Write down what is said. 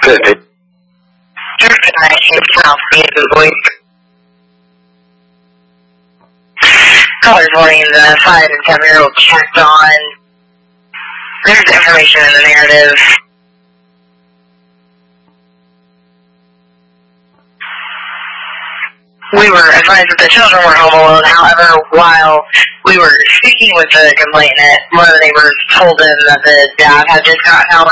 50. Callers wanting the 5 and 7-year-old checked on. There's information in the narrative. We were advised that the children were home alone. However, while we were speaking with the complainant, one of the neighbors told him that the dad had just gotten out